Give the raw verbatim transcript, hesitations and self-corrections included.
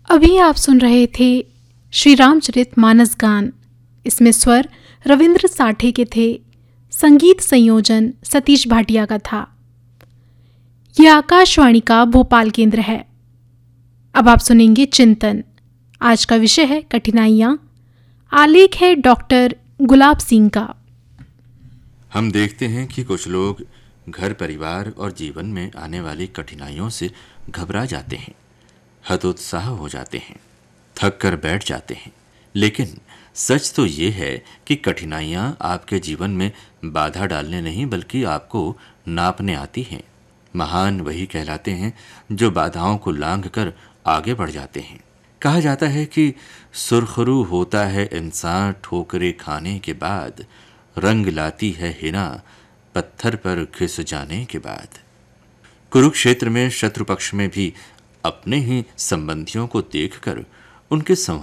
अभी आप सुन रहे थे श्री रामचरित मानस गान। इसमें स्वर रविंद्र साठे के थे, संगीत संयोजन सतीश भाटिया का था। यह आकाशवाणी का भोपाल केंद्र है। अब आप सुनेंगे चिंतन। आज का विषय है कठिनाइयाँ। आलेख है डॉक्टर गुलाब सिंह का। हम देखते हैं कि कुछ लोग घर परिवार और जीवन में आने वाली कठिनाइयों से घबरा जाते हैं, हतोत्साह हो जाते हैं, थक कर बैठ जाते हैं। लेकिन सच तो ये है कि कठिनाइयाँ आपके जीवन में बाधा डालने नहीं बल्कि आपको नापने आती हैं। महान वही कहलाते हैं जो बाधाओं को लांघ कर आगे बढ़ जाते हैं। कहा जाता है कि सुरखरू होता है इंसान ठोकरे खाने के बाद, रंग लाती है हिना पत्थर पर खिस जाने के बाद। कुरुक्षेत्र में शत्रु पक्ष में भी अपने ही संबंधियों को देखकर उनके